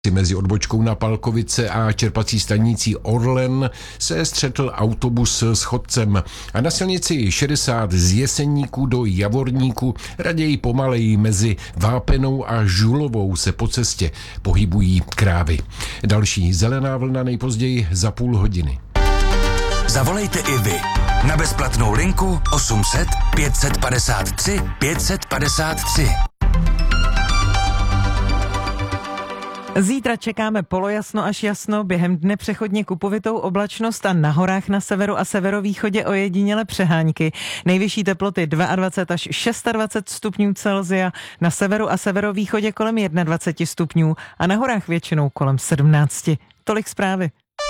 Mezi odbočkou na Palkovice a čerpací stanicí Orlen se střetl autobus s chodcem a na silnici 60 z Jeseníku do Javorníku raději pomaleji mezi Vápenou a Žulovou se po cestě pohybují krávy. Další zelená vlna nejpozději za půl hodiny. Zavolejte i vy na bezplatnou linku 800 553 553. Zítra čekáme polojasno až jasno, během dne přechodně kupovitou oblačnost a na horách na severu a severovýchodě ojediněle přehánky. Nejvyšší teploty 22 až 26 stupňů Celsia, na severu a severovýchodě kolem 21 stupňů a na horách většinou kolem 17. Tolik zprávy.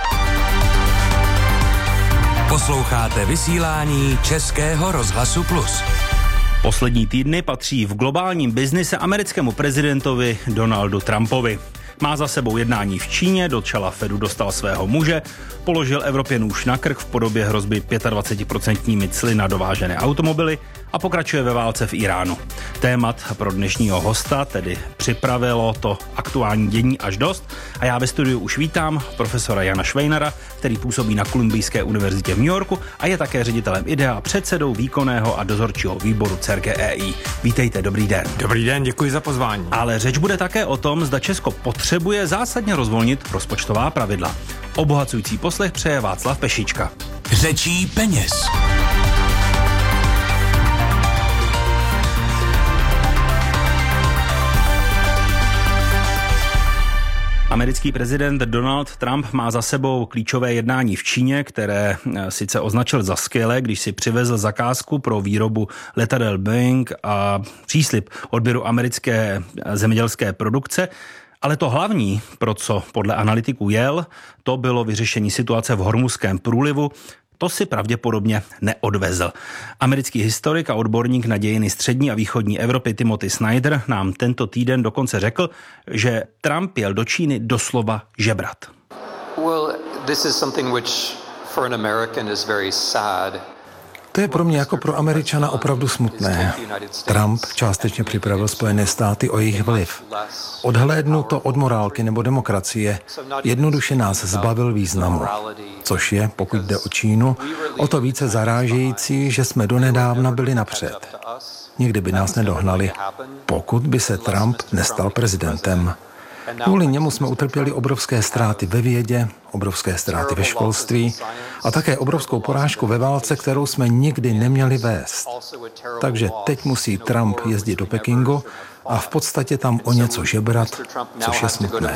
Posloucháte vysílání Českého rozhlasu Plus. Poslední týdny patří v globálním biznise americkému prezidentovi Donaldu Trumpovi. Má za sebou jednání v Číně, do čela Fedu dostal svého muže, položil Evropě nůž na krk v podobě hrozby 25% cly na dovážené automobily a pokračuje ve válce v Iránu. Témat pro dnešního hosta tedy připravilo to aktuální dění až dost a já ve studiu už vítám profesora Jana Švejnara, který působí na Kolumbijské univerzitě v New Yorku a je také ředitelem IDEA a předsedou výkonného a dozorčího výboru CERGEI. Vítejte, dobrý den. Dobrý den, děkuji za pozvání. Ale řeč bude také o tom, zda Česko potřebuje zásadně rozvolnit rozpočtová pravidla. Obohacující poslech přeje Václav Pešička. Řečí peněz. Americký prezident Donald Trump má za sebou klíčové jednání v Číně, které sice označil za skvělé, když si přivezl zakázku pro výrobu letadel Boeing a příslib odběru americké zemědělské produkce. Ale to hlavní, pro co podle analytiků jel, to bylo vyřešení situace v Hormuzském průlivu. To si pravděpodobně neodvezl. Americký historik a odborník na dějiny střední a východní Evropy Timothy Snyder nám tento týden dokonce řekl, že Trump jel do Číny doslova žebrat. Well, this is something which for an American is very sad. To je pro mě jako pro Američana opravdu smutné. Trump částečně připravil Spojené státy o jejich vliv. Odhlédnu to od morálky nebo demokracie, jednoduše nás zbavil významu. Což je, pokud jde o Čínu, o to více zarážející, že jsme donedávna byli napřed. Nikdy by nás nedohnali, pokud by se Trump nestal prezidentem. Kvůli němu jsme utrpěli obrovské ztráty ve vědě, obrovské ztráty ve školství a také obrovskou porážku ve válce, kterou jsme nikdy neměli vést. Takže teď musí Trump jezdit do Pekingu a v podstatě tam o něco žebrat, což je smutné.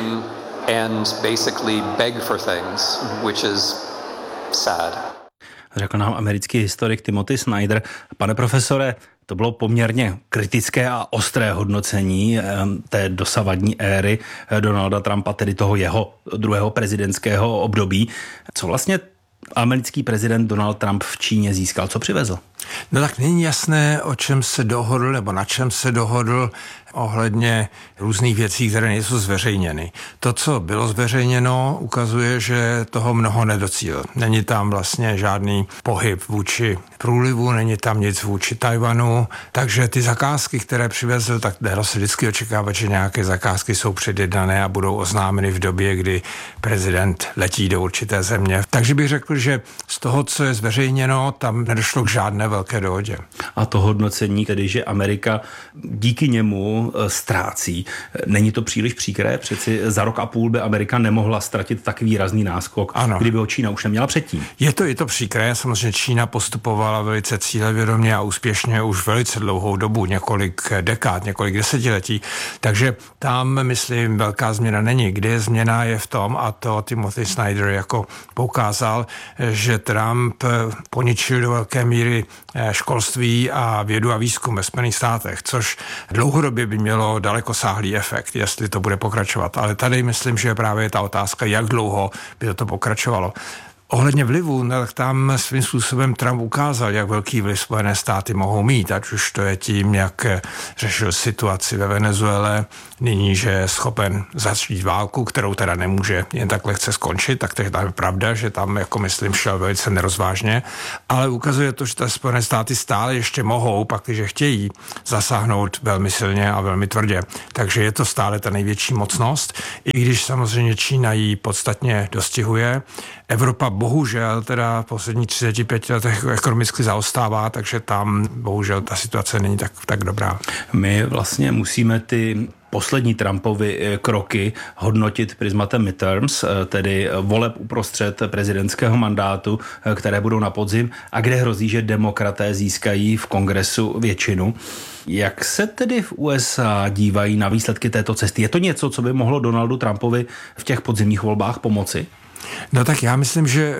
Řekl nám americký historik Timothy Snyder. Pane profesore, to bylo poměrně kritické a ostré hodnocení té dosavadní éry Donalda Trumpa, tedy toho jeho druhého prezidentského období. Co vlastně americký prezident Donald Trump v Číně získal? Co přivezl? No tak není jasné, o čem se dohodl nebo na čem se dohodl ohledně různých věcí, které nejsou zveřejněny. To, co bylo zveřejněno, ukazuje, že toho mnoho nedocílil. Není tam vlastně žádný pohyb vůči průlivu, není tam nic vůči Tajvanu, takže ty zakázky, které přivezl, tak dalo se vždycky očekávat, že nějaké zakázky jsou předjednané a budou oznámeny v době, kdy prezident letí do určité země. Takže bych řekl, že z toho, co je zveřejněno, tam nedošlo k žádné velké dohodě. A to hodnocení, tedy, že Amerika díky němu ztrácí. Není to příliš příkré? Přeci za rok a půl by Amerika nemohla ztratit tak výrazný náskok, ano, kdyby ho Čína už neměla předtím. Je to příkré. Samozřejmě Čína postupovala velice cílevědomě a úspěšně už velice dlouhou dobu, několik dekád, několik desetiletí. Takže tam, myslím, velká změna není. Kde je změna je v tom, a to Timothy Snyder jako poukázal, že Trump poničil do velké míry školství a vědu a výzkum ve Spojených státech, což dlouhodobě by mělo dalekosáhlý efekt, jestli to bude pokračovat. Ale tady myslím, že je právě ta otázka, jak dlouho by to pokračovalo. Ohledně vlivu, tak tam svým způsobem Trump ukázal, jak velký vliv Spojené státy mohou mít, ať už to je tím, jak řešil situaci ve Venezuele, nyní, že je schopen začít válku, kterou teda nemůže jen tak lehce skončit, tak to je pravda, že tam, jako myslím, šel velice nerozvážně, ale ukazuje to, že ta Spojené státy stále ještě mohou, pakliže chtějí, zasáhnout velmi silně a velmi tvrdě. Takže je to stále ta největší mocnost, i když samozřejmě Čína ji podstatně dostihuje. Evropa bohužel teda v posledních 35 letech ekonomicky zaostává, takže tam bohužel ta situace není tak dobrá. My vlastně musíme ty poslední Trumpovy kroky hodnotit prismatem midterms, tedy voleb uprostřed prezidentského mandátu, které budou na podzim a kde hrozí, že demokraté získají v kongresu většinu. Jak se tedy v USA dívají na výsledky této cesty? Je to něco, co by mohlo Donaldu Trumpovi v těch podzimních volbách pomoci? No tak já myslím, že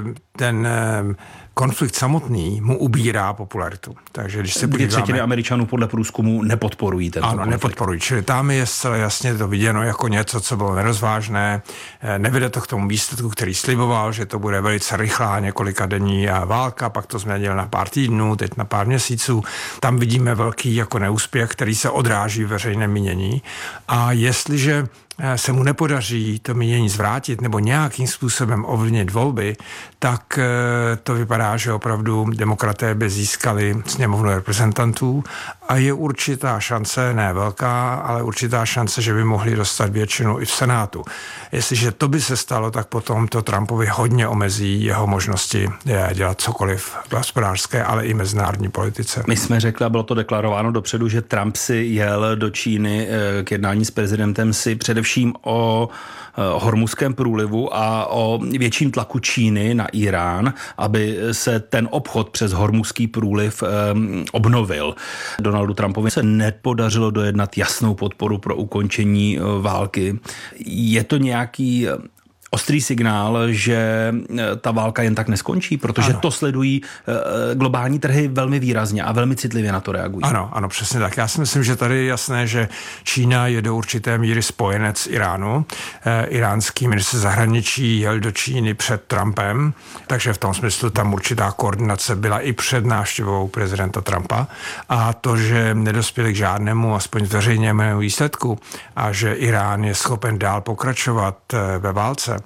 ten konflikt samotný mu ubírá popularitu. Takže když se podíváme... 2/3 Američanů podle průzkumu nepodporují tento konflikt. Ano, nepodporují. Čili tam je zcela jasně to viděno jako něco, co bylo nerozvážné. Nevede to k tomu výsledku, který sliboval, že to bude velice rychlá několikadenní válka, pak to změnil na pár týdnů, teď na pár měsíců. Tam vidíme velký jako neúspěch, který se odráží v veřejném mínění. A jestliže se mu nepodaří to mínění zvrátit nebo nějakým způsobem ovlivnit volby, tak to vypadá, že opravdu demokraté by získali sněmovnu reprezentantů a je určitá šance, ne velká, ale určitá šance, že by mohli dostat většinu i v Senátu. Jestliže to by se stalo, tak potom to Trumpovi hodně omezí jeho možnosti dělat cokoliv v hospodářské, ale i mezinárodní politice. My jsme řekli, a bylo to deklarováno dopředu, že Trump si jel do Číny k jednání s prezidentem si především o Hormuzském průlivu a o větším tlaku Číny na Irán, aby se ten obchod přes Hormuzský průliv obnovil. Donaldu Trumpovi se nepodařilo dojednat jasnou podporu pro ukončení války. Je to nějaký ostrý signál, že ta válka jen tak neskončí, protože ano. To sledují globální trhy velmi výrazně a velmi citlivě na to reagují. Ano, přesně tak. Já si myslím, že tady je jasné, že Čína je do určité míry spojenec Iránu. Iránský ministr zahraničí jel do Číny před Trumpem, takže v tom smyslu tam určitá koordinace byla i před návštěvou prezidenta Trumpa. A to, že nedospěli k žádnému, aspoň veřejnému výsledku a že Irán je schopen dál pokračovat ve válce,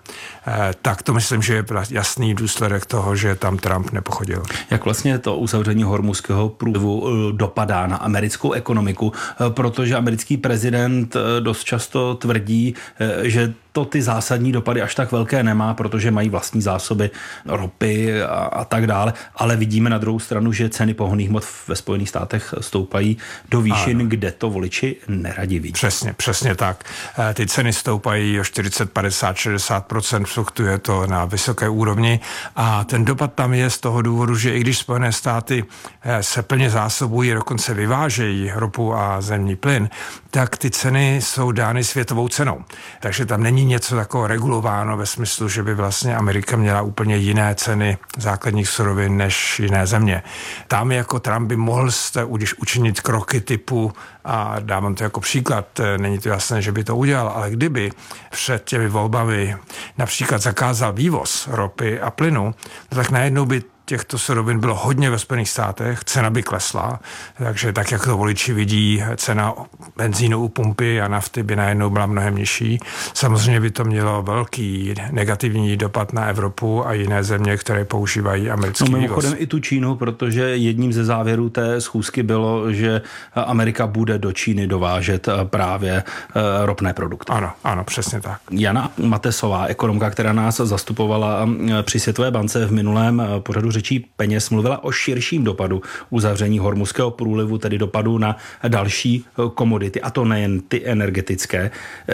tak to myslím, že je jasný důsledek toho, že tam Trump nepochodil. Jak vlastně to uzavření Hormuzského průlivu dopadá na americkou ekonomiku, protože americký prezident dost často tvrdí, že to ty zásadní dopady až tak velké nemá, protože mají vlastní zásoby ropy a tak dále, ale vidíme na druhou stranu, že ceny pohonných hmot ve Spojených státech stoupají do výšin, kde to voliči neradi vidí. Přesně tak. Ty ceny stoupají o 40, 50, 60%, fluktuje to na vysoké úrovni a ten dopad tam je z toho důvodu, že i když Spojené státy se plně zásobují, dokonce vyvážejí ropu a zemní plyn, tak ty ceny jsou dány světovou cenou. Takže tam není něco takového regulováno ve smyslu, že by vlastně Amerika měla úplně jiné ceny základních surovin než jiné země. Tam jako Trump by mohl učinit kroky typu, a dávám to jako příklad, není to jasné, že by to udělal, ale kdyby před těmi volbami například zakázal vývoz ropy a plynu, tak najednou by těchto surovin bylo hodně ve Spojených státech, cena by klesla, takže tak, jak to voliči vidí, cena benzínu u pumpy a nafty by najednou byla mnohem nižší. Samozřejmě by to mělo velký negativní dopad na Evropu a jiné země, které používají americký vývoz. Mimochodem i tu Čínu, protože jedním ze závěrů té schůzky bylo, že Amerika bude do Číny dovážet právě ropné produkty. Ano, přesně tak. Jana Matesová, ekonomka, která nás zastupovala při Světové bance v minulém pořadu Řečí peněz, mluvila o širším dopadu uzavření Hormuzského průlivu, tedy dopadu na další komodity, a to nejen ty energetické,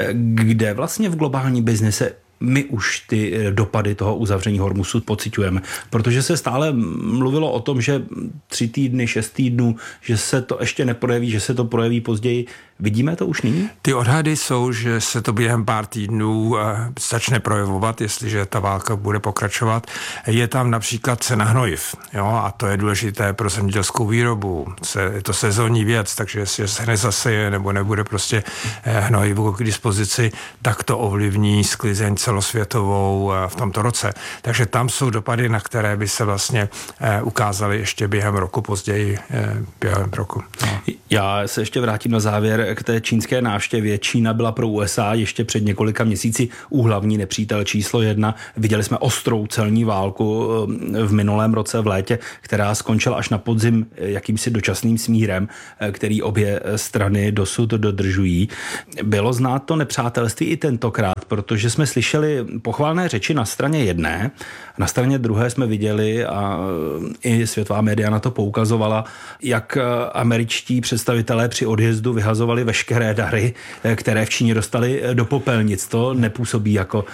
kde vlastně v globální biznise my už ty dopady toho uzavření Hormuzu pociťujeme, protože se stále mluvilo o tom, že 3 týdny, 6 týdnů, že se to ještě neprojeví, že se to projeví později. Vidíme to už nyní? Ty odhady jsou, že se to během pár týdnů začne projevovat, jestliže ta válka bude pokračovat. Je tam například cena hnojiv, jo, a to je důležité pro zemědělskou výrobu. Je to sezónní věc, takže jestli se nezaseje nebo nebude prostě hnojivu k dispozici, tak to ovlivní sklizeň celosvětovou v tomto roce. Takže tam jsou dopady, na které by se vlastně ukázaly ještě během roku, později během roku. No. Já se ještě vrátím na závěr k té čínské návštěvě. Čína byla pro USA ještě před několika měsíci úhlavní nepřítel číslo 1. Viděli jsme ostrou celní válku v minulém roce v létě, která skončila až na podzim jakýmsi dočasným smírem, který obě strany dosud dodržují. Bylo znát to nepřátelství i tentokrát, protože jsme slyšeli pochvalné řeči na straně jedné, na straně druhé jsme viděli, a i světová média na to poukazovala, jak američtí představitelé při odjezdu vyhazovali veškeré dary, které v Číně dostali do popelnic. To nepůsobí jako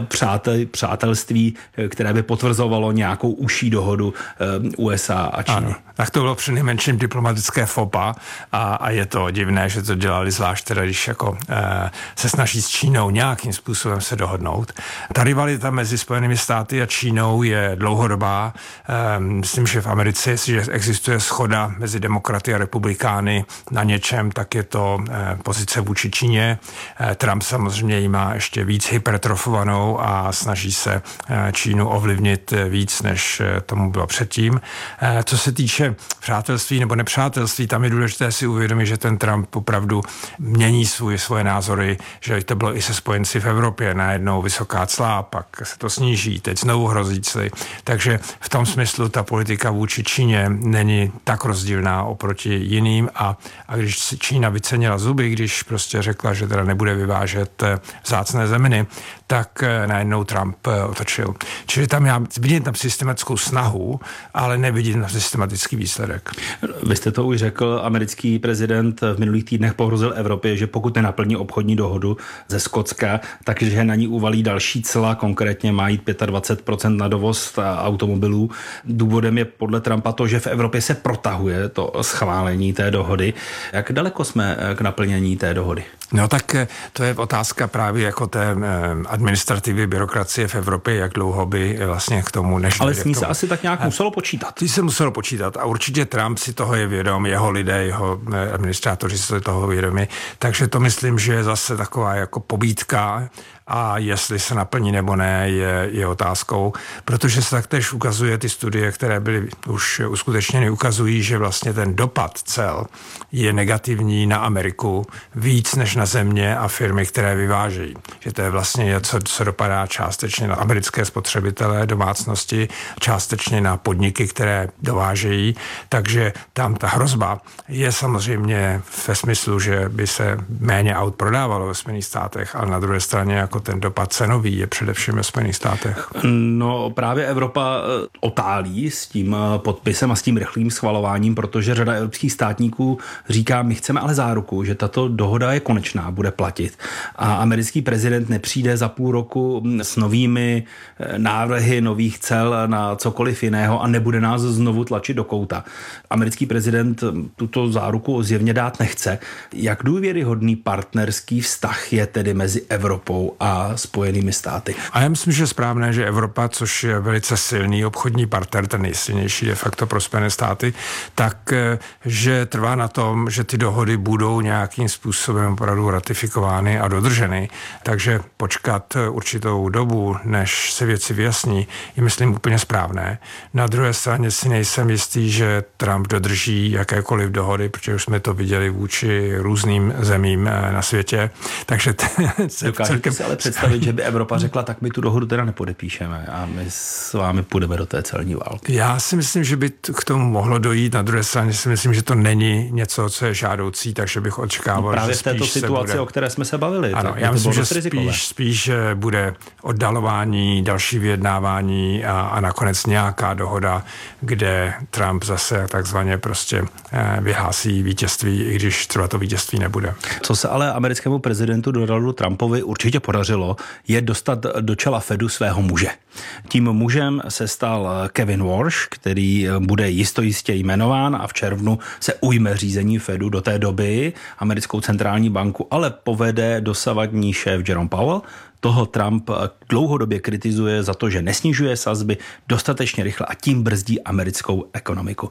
přátelství, které by potvrzovalo nějakou užší dohodu USA a Číny. Ano, tak to bylo přinejmenším diplomatické fopa a je to divné, že to dělali zvlášť teda, když jako se snaží s Čínou nějakým způsobem se dohodnout. Ta rivalita mezi Spojenými státy a Čínou je dlouhodobá. Myslím, že v Americe, jestliže existuje shoda mezi demokraty a republikány na něčem, tak je to pozice vůči Číně. Trump samozřejmě ji má ještě víc hypertrofovanou a snaží se Čínu ovlivnit víc, než tomu bylo předtím. Co se týče přátelství nebo nepřátelství, tam je důležité si uvědomit, že ten Trump opravdu mění svoje názory, že to bylo i se spojenci v Evropě, najednou vysoká cla, pak se to sníží, teď znovu hrozí cly. Takže v tom smyslu ta politika vůči Číně není tak rozdílná oproti jiným a když Čína vycenila zuby, když prostě řekla, že teda nebude vyvážet vzácné zeminy, tak najednou Trump otočil. Čili tam já vidím tam systematickou snahu, ale nevidím na systematický výsledek. Vy jste to už řekl, americký prezident v minulých týdnech pohrozil Evropě, že pokud nenaplní obchodní dohodu ze Skotska, takže na ní uvalí další cla, konkrétně má jít 25% na dovoz automobilů. Důvodem je podle Trumpa to, že v Evropě se protahuje to schválení té dohody. Jak daleko jsme k naplnění té dohody? No tak to je otázka právě jako té administrativy, byrokracie v Evropě, jak dlouho by vlastně k tomu než... Ale s ní se asi tak nějak muselo počítat. Ty se muselo počítat a určitě Trump si toho je vědom, jeho lidé, jeho administrátoři si toho vědomi, takže to myslím, že je zase taková jako pobídka a jestli se naplní nebo ne, je otázkou, protože se taktéž ukazuje, ty studie, které byly už uskutečněny, ukazují, že vlastně ten dopad cel je negativní na Ameriku víc než na země a firmy, které vyvážejí. Že to je vlastně něco, co dopadá částečně na americké spotřebitele, domácnosti, částečně na podniky, které dovážejí, takže tam ta hrozba je samozřejmě ve smyslu, že by se méně aut prodávalo ve Spojených státech, ale na druhé straně jako ten dopad cenový je především ve Spojených státech. No právě Evropa otálí s tím podpisem a s tím rychlým schvalováním, protože řada evropských státníků říká, my chceme ale záruku, že tato dohoda je konečná, bude platit. A americký prezident nepřijde za půl roku s novými návrhy nových cel na cokoliv jiného a nebude nás znovu tlačit do kouta. Americký prezident tuto záruku zjevně dát nechce. Jak důvěryhodný partnerský vztah je tedy mezi Evropou a Spojenými státy? A já myslím, že je správné, že Evropa, což je velice silný obchodní partner, ten nejsilnější de facto pro Spojené státy, tak že trvá na tom, že ty dohody budou nějakým způsobem opravdu ratifikovány a dodrženy. Takže počkat určitou dobu, než se věci vyjasní, je myslím úplně správné. Na druhé straně si nejsem jistý, že Trump dodrží jakékoliv dohody, protože už jsme to viděli vůči různým zemím na světě. Takže dokážete si ale představit, že by Evropa řekla, tak my tu dohodu teda nepodepíšeme a my s vámi půjdeme do té celní války. Já si myslím, že by k tomu mohlo dojít. Na druhé straně si myslím, že to není něco, co je žádoucí, takže bych očekával, právě že v této situaci, bude... o které jsme se bavili. Ano, já myslím, že spíš bude oddalování, další vyjednávání a nakonec nějaká dohoda, kde Trump zase takzvaně prostě vyhlásí vítězství, i když třeba to vítězství nebude. Co se ale americkému prezidentu Donaldu Trumpovi určitě podařilo, je dostat do čela Fedu svého muže. Tím mužem se stal Kevin Warsh, který bude jistě jmenován a v červnu se ujme řízení Fedu. Do té doby americkou centrální banku ale povede dosavadní šéf Jerome Powell. Toho Trump dlouhodobě kritizuje za to, že nesnižuje sazby dostatečně rychle a tím brzdí americkou ekonomiku.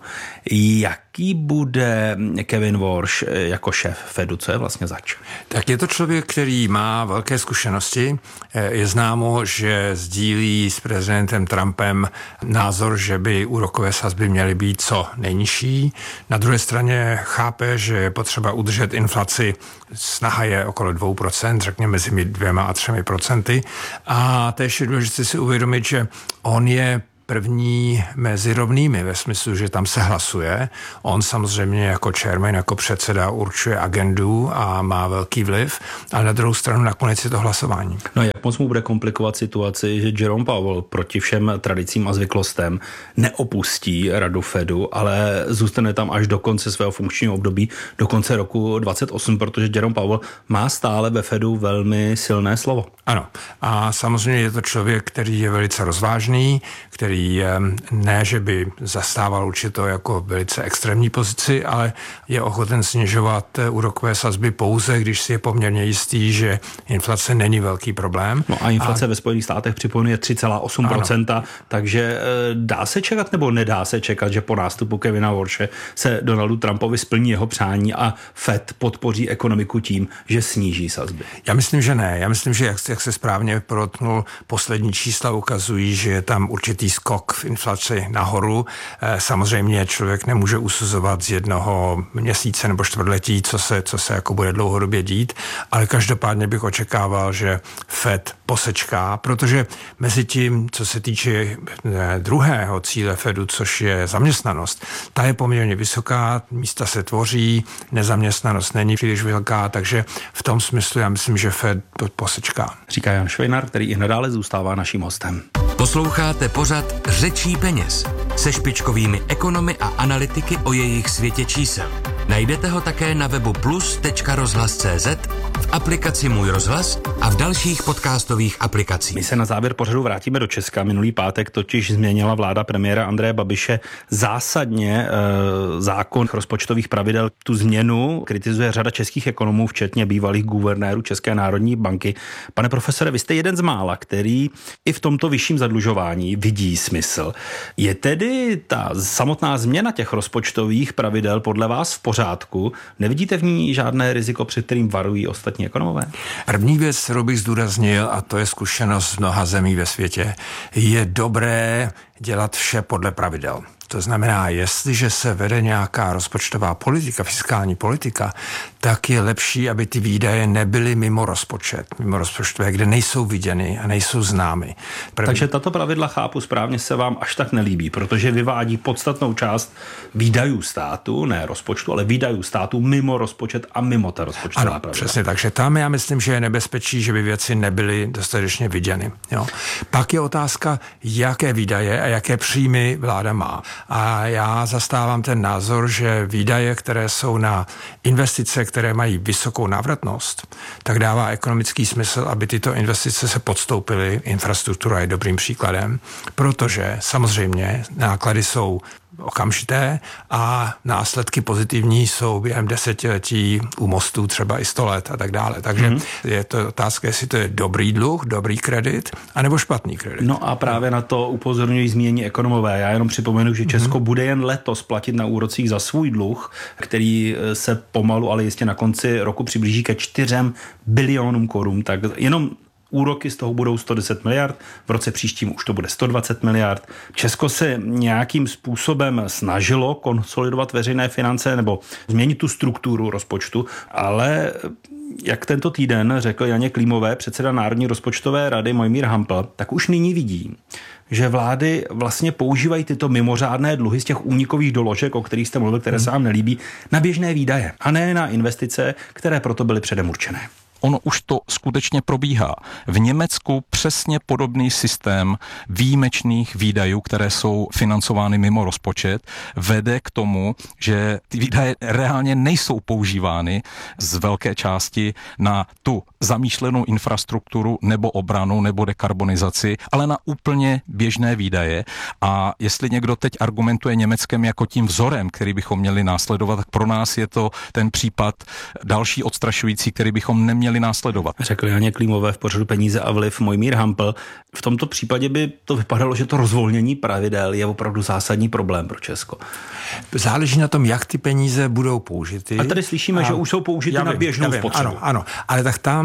Jaký bude Kevin Warsh jako šéf Fedu? Co je vlastně zač? Tak je to člověk, který má velké zkušenosti. Je známo, že sdílí s prezidentem Trumpem názor, že by úrokové sazby měly být co nejnižší. Na druhé straně chápe, že je potřeba udržet inflaci, snaha je okolo 2%, řekněme mezi 2 a 3%. A též je důležité si uvědomit, že on je první mezi rovnými, ve smyslu, že tam se hlasuje. On samozřejmě jako chairman, jako předseda určuje agendu a má velký vliv, ale na druhou stranu nakonec je to hlasování. No jak moc mu bude komplikovat situaci, že Jerome Powell proti všem tradicím a zvyklostem neopustí radu Fedu, ale zůstane tam až do konce svého funkčního období, do konce roku 2028, protože Jerome Powell má stále ve Fedu velmi silné slovo. Ano. A samozřejmě je to člověk, který je velice rozvážný, který ne, že by zastával určitou jako velice extrémní pozici, ale je ochoten snižovat úrokové sazby pouze, když si je poměrně jistý, že inflace není velký problém. No a inflace ve Spojených státech připomíná 3,8%, takže dá se čekat nebo nedá se čekat, že po nástupu Kevina Warshe se Donaldu Trumpovi splní jeho přání a Fed podpoří ekonomiku tím, že sníží sazby? Já myslím, že ne. Já myslím, že jak se správně podotknul, poslední čísla ukazují, že je tam určitý skok v inflaci nahoru. Samozřejmě člověk nemůže usuzovat z jednoho měsíce nebo čtvrtletí, co se jako bude dlouhodobě dít, ale každopádně bych očekával, že Fed posečká, protože mezi tím, co se týče druhého cíle Fedu, což je zaměstnanost, ta je poměrně vysoká, místa se tvoří, nezaměstnanost není příliš velká, takže v tom smyslu já myslím, že Fed posečká. Říká Jan Švejnar, který i nadále zůstává naším hostem. Posloucháte pořad Řečí peněz se špičkovými ekonomy a analytiky o jejich světě čísel. Najdete ho také na webu plus.rozhlas.cz, v aplikaci Můj rozhlas a v dalších podcastových aplikacích. My se na závěr pořadu vrátíme do Česka. Minulý pátek totiž změnila vláda premiéra Andreje Babiše zásadně zákon rozpočtových pravidel. Tu změnu kritizuje řada českých ekonomů, včetně bývalých guvernérů České národní banky. Pane profesore, vy jste jeden z mála, který i v tomto vyšším zadlužování vidí smysl. Je tedy ta samotná změna těch rozpočtových pravidel podle vás v pořádku? Nevidíte v ní žádné riziko, před kterým varují ostatní ekonomové? První věc, kterou bych zdůraznil, a to je zkušenost z mnoha zemí ve světě, je dobré dělat vše podle pravidel. To znamená, jestliže se vede nějaká rozpočtová politika, fiskální politika, tak je lepší, aby ty výdaje nebyly mimo rozpočtové, kde nejsou viděny a nejsou známy. Takže tato pravidla, chápu správně, se vám až tak nelíbí, protože vyvádí podstatnou část výdajů státu, ne rozpočtu, ale výdajů státu mimo rozpočet a mimo ta rozpočtová pravidla. Přesně, takže tam já myslím, že je nebezpečí, že by věci nebyly dostatečně viděny. Jo. Pak je otázka, jaké výdaje a jaké příjmy vláda má. A já zastávám ten názor, že výdaje, které jsou na investice, které mají vysokou návratnost, tak dává ekonomický smysl, aby tyto investice se podstoupily. Infrastruktura je dobrým příkladem, protože samozřejmě náklady jsou okamžité a následky pozitivní jsou během desetiletí u mostů třeba i 100 let a tak dále. Takže je to otázka, jestli to je dobrý dluh, dobrý kredit, anebo špatný kredit. No a právě na to upozorňují zmínění ekonomové. Já jenom připomenu, že Česko bude jen letos platit na úrocích za svůj dluh, který se pomalu, ale jistě na konci roku přiblíží ke 4 bilionům korun. Tak jenom úroky z toho budou 110 miliard, v roce příštím už to bude 120 miliard. Česko se nějakým způsobem snažilo konsolidovat veřejné finance nebo změnit tu strukturu rozpočtu, ale jak tento týden řekl Janě Klímové, předseda Národní rozpočtové rady Mojmír Hampl, tak už nyní vidí, že vlády vlastně používají tyto mimořádné dluhy z těch únikových doložek, o kterých jste mluvil, které se vám nelíbí, na běžné výdaje a ne na investice, které proto byly předem určené. Ono už to skutečně probíhá. V Německu přesně podobný systém výjimečných výdajů, které jsou financovány mimo rozpočet, vede k tomu, že ty výdaje reálně nejsou používány z velké části na tu zamýšlenou infrastrukturu nebo obranu nebo dekarbonizaci, ale na úplně běžné výdaje. A jestli někdo teď argumentuje Německem jako tím vzorem, který bychom měli následovat, tak pro nás je to ten případ další odstrašující, který bychom neměli následovat. Řekl Janě Klímové v pořadu Peníze a vliv Mojmír Hampl. V tomto případě by to vypadalo, že to rozvolnění pravidel je opravdu zásadní problém pro Česko. Záleží na tom, jak ty peníze budou použity. A tady slyšíme, že už jsou použity na běžnou spotřebu. Ano, ale tak tam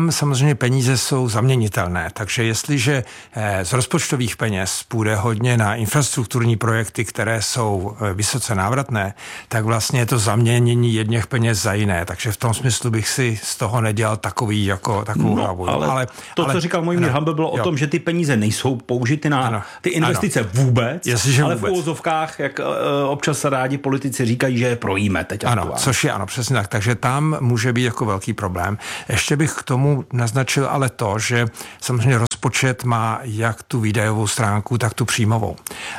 tam samozřejmě peníze jsou zaměnitelné, takže jestliže z rozpočtových peněz půjde hodně na infrastrukturní projekty, které jsou vysoce návratné, tak vlastně je to zaměnění jedněch peněz za jiné, takže v tom smyslu bych si z toho nedělal takovou hlavu. Ale co říkal Mojmír Hampl, bylo o tom, že ty peníze nejsou použity na ty investice vůbec, ale v úvozovkách, jak občas rádi politici říkají, že je projíme teď. Ano, což je přesně tak, takže tam může být jako velký problém. Ještě bych k tomu naznačil ale to, že samozřejmě rozpočet má jak tu výdajovou stránku, tak tu příjmovou.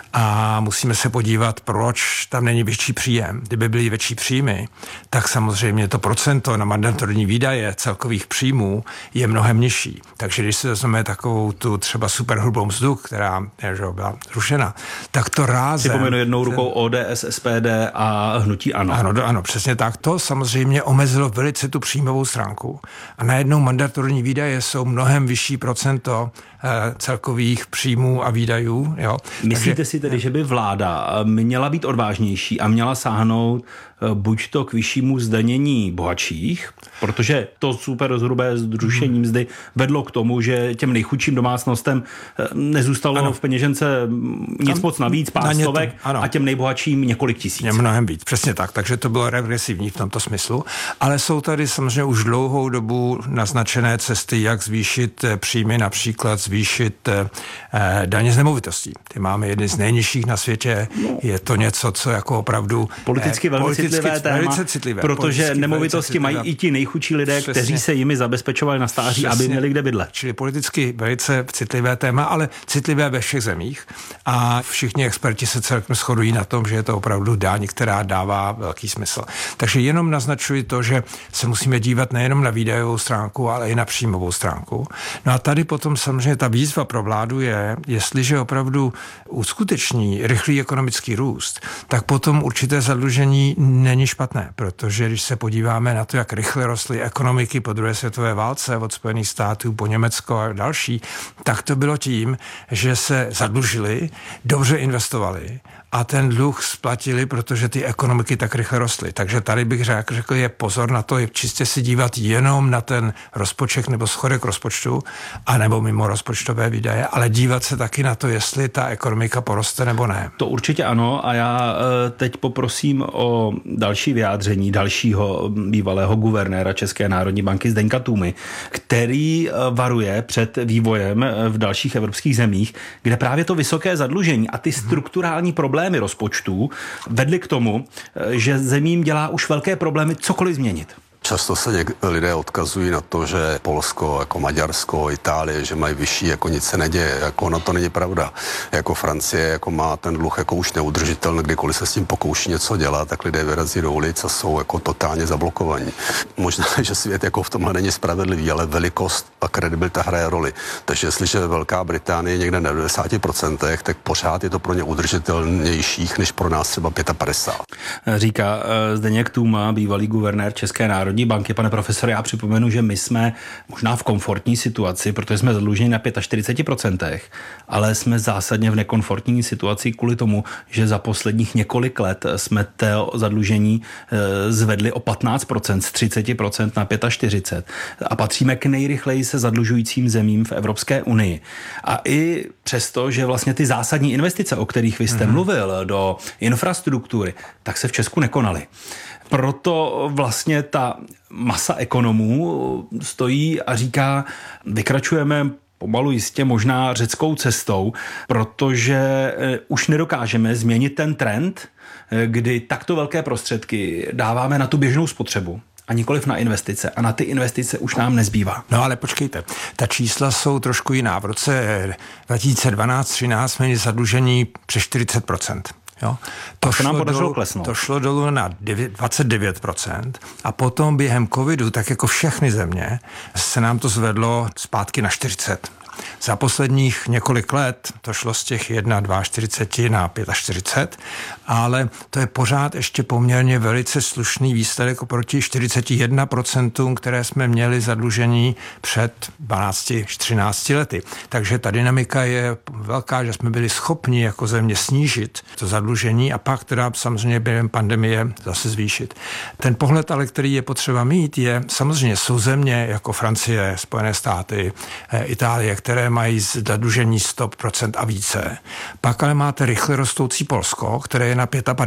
A musíme se podívat, proč tam není větší příjem. Kdyby byly větší příjmy, tak samozřejmě to procento na mandatorní výdaje celkových příjmů je mnohem nižší. Takže když si vezmeme takovou tu třeba superhrubou mzdu, která byla zrušena, tak to rázem... Připomenu jednou rukou ODS, SPD a hnutí ANO. Ano, přesně tak. To samozřejmě omezilo velice tu příjmovou stránku. A najednou mandatorní výdaje jsou mnohem vyšší procento celkových příjmů a výdajů. Jo. Myslíte si tedy, že by vláda měla být odvážnější a měla sáhnout buď to k vyššímu zdanění bohatších, protože to superhrubé zrušení mzdy vedlo k tomu, že těm nejchudším domácnostem nezůstalo v peněžence nic moc navíc, pár stovek a těm nejbohatším několik tisíc. Mnohem víc, přesně tak, takže to bylo regresivní v tomto smyslu, ale jsou tady samozřejmě už dlouhou dobu naznačené cesty, jak zvýšit příjmy, například zvýšit daně z nemovitostí. Ty máme jedny z nejnižších na světě, je to něco, co jako opravdu politicky velmi citlivé téma, protože nemovitosti mají i ti nejchudší lidé, kteří se jimi zabezpečovali na stáří, aby měli kde bydlet. Čili politicky velice citlivé téma, ale citlivé ve všech zemích a všichni experti se celkem shodují na tom, že je to opravdu daň, která dává velký smysl. Takže jenom naznačuji to, že se musíme dívat nejenom na výdajovou stránku, ale i na příjmovou stránku. No a tady potom samozřejmě ta výzva pro vládu je, jestliže opravdu uskuteční rychlý ekonomický růst, tak potom určité zadlužení není špatné, protože když se podíváme na to, jak rychle rostly ekonomiky po druhé světové válce od Spojených států po Německo a další, tak to bylo tím, že se zadlužili, dobře investovali a ten dluh splatili, protože ty ekonomiky tak rychle rostly. Takže tady bych řekl, je pozor na to, čistě si dívat jenom na ten rozpočet nebo schodek rozpočtu, anebo mimo rozpočtové výdaje, ale dívat se taky na to, jestli ta ekonomika poroste nebo ne. To určitě ano a já teď poprosím o další vyjádření dalšího bývalého guvernéra České národní banky Zdeňka Tůmy, který varuje před vývojem v dalších evropských zemích, kde právě to vysoké zadlužení a ty strukturální problémy rozpočtů vedly k tomu, že zemím dělá už velké problémy cokoliv změnit. Často se lidé odkazují na to, že Polsko, jako Maďarsko, Itálie, že mají vyšší, jako nic se neděje. Jako ono to není pravda. Jako Francie, jako má ten dluh jako už neudržitelný, kdykoliv se s tím pokouší něco dělat, tak lidé vyrazí do ulic a jsou jako totálně zablokovaní. Možná, že svět jako v tomhle není spravedlivý, ale velikost a kredibilita hraje roli. Takže jestliže Velká Británie je někde na 90%, tak pořád je to pro ně udržitelnějších než pro nás třeba 55%. Říká Zdeněk Tůma, bývalý guvernér České národní banky. Pane profesore, já připomenu, že my jsme možná v komfortní situaci, protože jsme zadluženi na 45%, ale jsme zásadně v nekomfortní situaci kvůli tomu, že za posledních několik let jsme to zadlužení zvedli o 15%, z 30% na 45% a patříme k nejrychleji se zadlužujícím zemím v Evropské unii. A i přesto, že vlastně ty zásadní investice, o kterých vy jste mluvil, do infrastruktury, tak se v Česku nekonaly. Proto vlastně ta masa ekonomů stojí a říká, vykračujeme pomalu jistě možná řeckou cestou, protože už nedokážeme změnit ten trend, kdy takto velké prostředky dáváme na tu běžnou spotřebu a nikoliv na investice. A na ty investice už nám nezbývá. No ale počkejte, ta čísla jsou trošku jiná. V roce 2012-13 jsme měli zadlužení přes 40%. Jo? To se nám podařilo klesnout. To šlo dolů na 29% a potom během covidu, tak jako všechny země, se nám to zvedlo zpátky na 40%. Za posledních několik let to šlo z těch 41 na 45, ale to je pořád ještě poměrně velice slušný výsledek oproti 41%, které jsme měli zadlužení před 12-13 lety. Takže ta dynamika je velká, že jsme byli schopni jako země snížit to zadlužení a pak teda samozřejmě během pandemie zase zvýšit. Ten pohled ale, který je potřeba mít, je samozřejmě jsou země jako Francie, Spojené státy, Itálie, které mají zadlužení 100% a více. Pak ale máte rychle rostoucí Polsko, které je na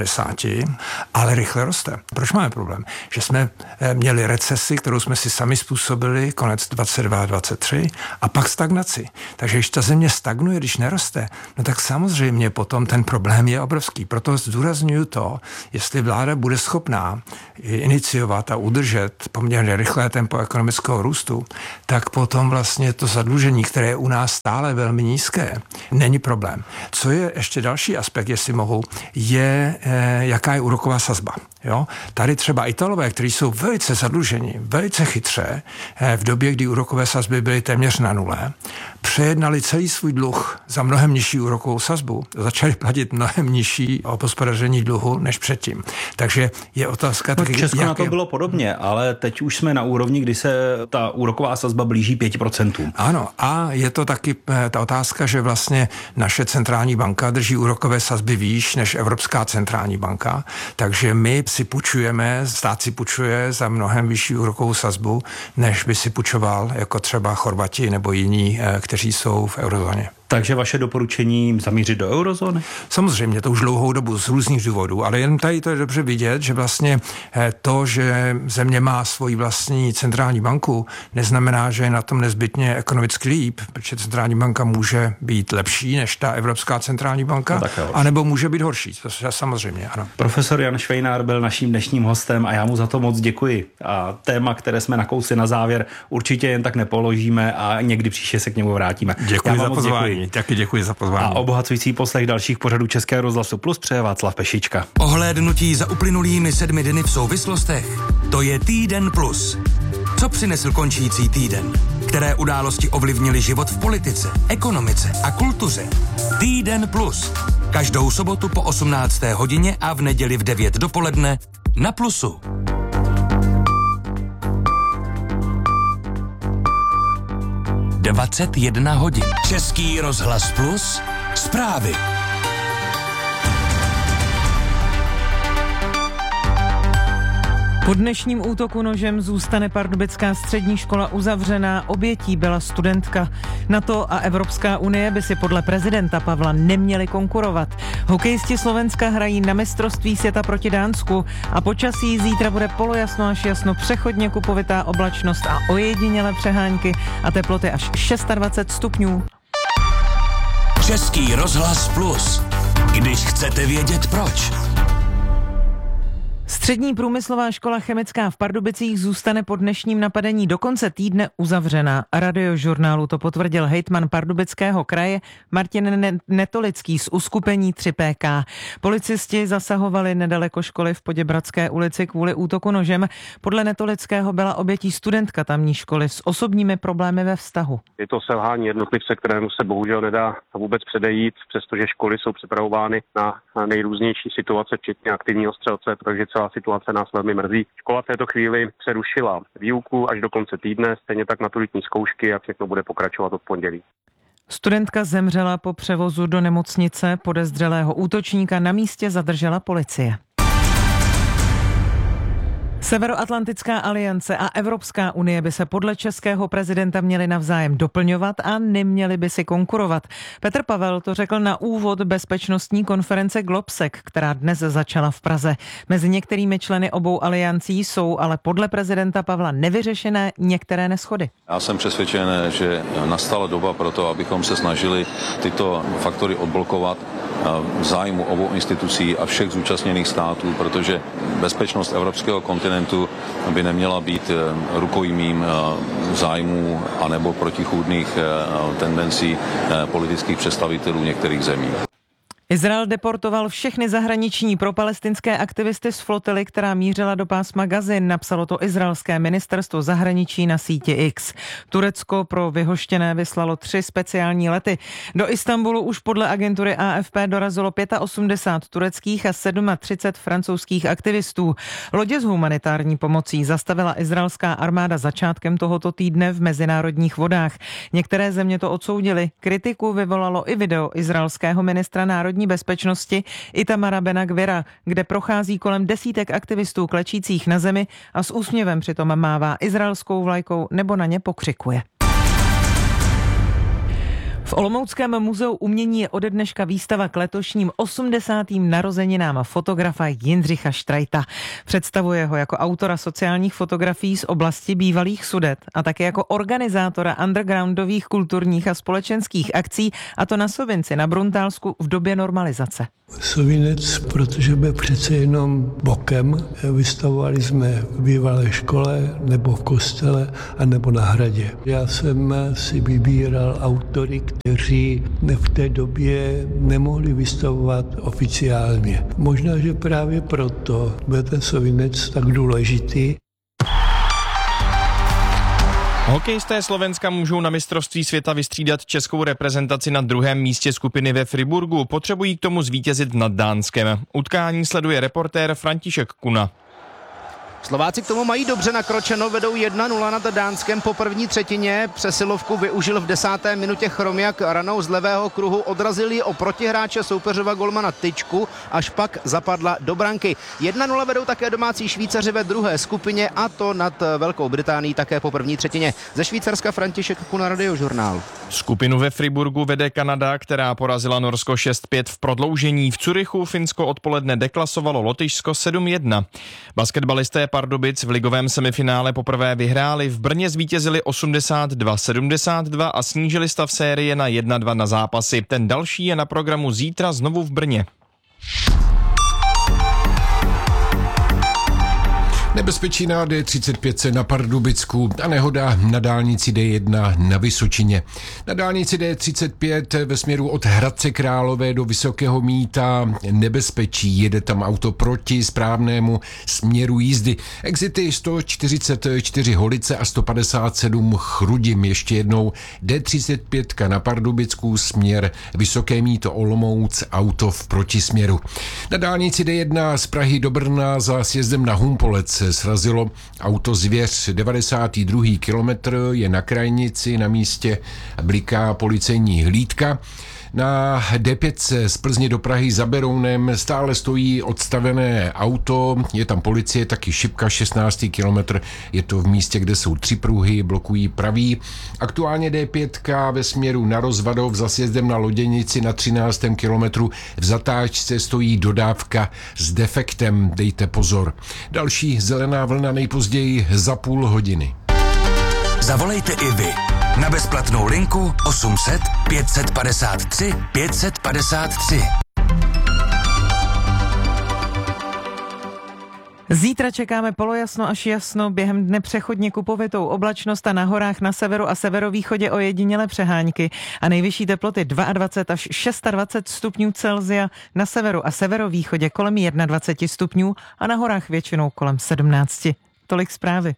55, ale rychle roste. Proč máme problém? Že jsme měli recesi, kterou jsme si sami způsobili konec 22 a 23 a pak stagnaci. Takže když ta země stagnuje, když neroste, no tak samozřejmě potom ten problém je obrovský. Proto zdůrazňuju to, jestli vláda bude schopná iniciovat a udržet poměrně rychlé tempo ekonomického růstu, tak potom vlastně to zadlužení, které je u nás stále velmi nízké, není problém. Co je ještě další aspekt, jestli mohu, je, jaká je úroková sazba. Jo? Tady třeba Italové, kteří jsou velice zadluženi, velice chytře, v době, kdy úrokové sazby byly téměř na nule, přejednali celý svůj dluh za mnohem nižší úrokovou sazbu, začali platit mnohem nižší obhospodaření dluhu než předtím. Takže je otázka taky, v Česku na to bylo podobně, ale teď už jsme na úrovni, kdy se ta úroková sazba blíží 5%. Ano, a je to taky ta otázka, že vlastně naše centrální banka drží úrokové sazby výš než Evropská centrální banka, takže my si půjčujeme, stát si půjčuje za mnohem vyšší úrokovou sazbu, než by si půjčoval jako třeba Chorvati nebo jiní, kteří jsou v eurozóně. Takže vaše doporučení zamířit do eurozóny? Samozřejmě, to už dlouhou dobu z různých důvodů, ale jen tady to je dobře vidět, že vlastně to, že země má svoji vlastní centrální banku, neznamená, že je na tom nezbytně ekonomicky líp, protože centrální banka může být lepší než ta Evropská centrální banka, anebo může být horší, to je samozřejmě, ano. Profesor Jan Švejnár byl naším dnešním hostem a já mu za to moc děkuji. A téma, které jsme nakousli na závěr, určitě jen tak nepoložíme a někdy příště se k němu vrátíme. Děkuji za pozvání. Taky děkuji za pozvání. A obohacující poslech dalších pořadů Českého rozhlasu Plus přeje Václav Pešička. Ohlédnutí za uplynulými 7 dny v souvislostech. To je Týden Plus. Co přinesl končící týden? Které události ovlivnily život v politice, ekonomice a kultuře? Týden Plus. Každou sobotu po 18. hodině a v neděli v 9 dopoledne na Plusu. ...21 hodin. Český rozhlas Plus. Zprávy. Po dnešním útoku nožem zůstane pardubická střední škola uzavřená, obětí byla studentka. NATO a Evropská unie by si podle prezidenta Pavla neměli konkurovat. Hokejisti Slovenska hrají na mistrovství světa proti Dánsku a počasí zítra bude polojasno až jasno, přechodně kupovitá oblačnost a ojedinělé přehánky a teploty až 26 stupňů. Český rozhlas Plus. Když chcete vědět proč. Střední průmyslová škola chemická v Pardubicích zůstane po dnešním napadení do konce týdne uzavřená. Radiožurnálu to potvrdil hejtman Pardubického kraje Martin Netolický z uskupení 3PK. Policisti zasahovali nedaleko školy v Poděbradské ulici kvůli útoku nožem. Podle Netolického byla obětí studentka tamní školy s osobními problémy ve vztahu. Je to selhání jednotlivce, kterému se bohužel nedá vůbec předejít, přestože školy jsou připravovány na nejrůznější situace, včetně aktivního střelce, takže celá situace nás velmi mrzí. Škola v této chvíli přerušila výuku až do konce týdne, stejně tak maturitní zkoušky a všechno bude pokračovat od pondělí. Studentka zemřela po převozu do nemocnice, podezřelého útočníka na místě zadržela policie. Severoatlantická aliance a Evropská unie by se podle českého prezidenta měly navzájem doplňovat a neměly by si konkurovat. Petr Pavel to řekl na úvod bezpečnostní konference Globsec, která dnes začala v Praze. Mezi některými členy obou aliancí jsou ale podle prezidenta Pavla nevyřešené některé neshody. Já jsem přesvědčen, že nastala doba pro to, abychom se snažili tyto faktory odblokovat v zájmu obou institucí a všech zúčastněných států, protože bezpečnost evropského kontinentu by neměla být rukojmím zájmů anebo protichůdných tendencí politických představitelů některých zemí. Izrael deportoval všechny zahraniční propalestinské aktivisty z flotily, která mířila do pásma Gazy, napsalo to izraelské ministerstvo zahraničí na síti X. Turecko pro vyhoštěné vyslalo 3 speciální lety. Do Istanbulu už podle agentury AFP dorazilo 85 tureckých a 37 francouzských aktivistů. Lodě s humanitární pomocí zastavila izraelská armáda začátkem tohoto týdne v mezinárodních vodách. Některé země to odsoudily. Kritiku vyvolalo i video izraelského ministra národní bezpečnosti Itamara Ben-Gvira, kde prochází kolem desítek aktivistů klečících na zemi a s úsměvem přitom mává izraelskou vlajkou nebo na ně pokřikuje. V Olomouckém muzeu umění je ode dneška výstava k letošním 80. narozeninám fotografa Jindřicha Štrajta. Představuje ho jako autora sociálních fotografií z oblasti bývalých Sudet a také jako organizátora undergroundových kulturních a společenských akcí, a to na Sovinci na Bruntálsku v době normalizace. Sovinec, protože by přece jenom bokem, vystavovali jsme v bývalé škole nebo v kostele a nebo na hradě. Já jsem si vybíral autory, kteří v té době nemohli vystavovat oficiálně. Možná, že právě proto byl ten Sovinec tak důležitý. Hokejisté Slovenska můžou na mistrovství světa vystřídat českou reprezentaci na druhém místě skupiny ve Friburgu. Potřebují k tomu zvítězit nad Dánskem. Utkání sleduje reportér František Kuna. Slováci k tomu mají dobře nakročeno, vedou 1-0 nad Dánskem po první třetině. Přesilovku využil v 10. minutě Chromiak ranou z levého kruhu, odrazil ji o protihráče soupeřova golmana Tyčku, až pak zapadla do branky. 1-0 vedou také domácí Švýcaři ve druhé skupině, a to nad Velkou Británií také po první třetině. Ze Švýcarska František Kuna, Radiožurnál. Skupinu ve Friburgu vede Kanada, která porazila Norsko 6-5 v prodloužení. V Curychu Finsko odpoledne deklasovalo Lotyšsko 7-1. Basketbalisté Pardubic v ligovém semifinále poprvé vyhráli, v Brně zvítězili 82-72 a snížili stav série na 1-2 na zápasy. Ten další je na programu zítra znovu v Brně. Nebezpečí na D35 na Pardubicku a nehoda na dálnici D1 na Vysočině. Na dálnici D35 ve směru od Hradce Králové do Vysokého Mýta nebezpečí. Jede tam auto proti správnému směru jízdy. Exity 144 Holice a 157 Chrudim. Ještě jednou D35 na Pardubicku směr Vysoké Mýto Olomouc, auto v protisměru. Na dálnici D1 z Prahy do Brna za sjezdem na Humpolec srazilo auto Zvěř. 92. kilometr je na krajnici, na místě bliká policejní hlídka. Na D5 z Plzně do Prahy za Berounem stále stojí odstavené auto, je tam policie, taky šipka, 16. kilometr, je to v místě, kde jsou 3 pruhy, blokují pravý. Aktuálně D5 ve směru na Rozvadov za sjezdem na Loděnici na 13. kilometru v zatáčce stojí dodávka s defektem, dejte pozor. Další zelená vlna nejpozději za půl hodiny. Zavolejte i vy na bezplatnou linku 800 553 553. Zítra čekáme polojasno až jasno, během dne přechodně kupovitou oblačnost a na horách na severu a severovýchodě ojedinělé přehánky a nejvyšší teploty 22 až 26 stupňů Celsia, na severu a severovýchodě kolem 21 stupňů a na horách většinou kolem 17. Tolik zprávy.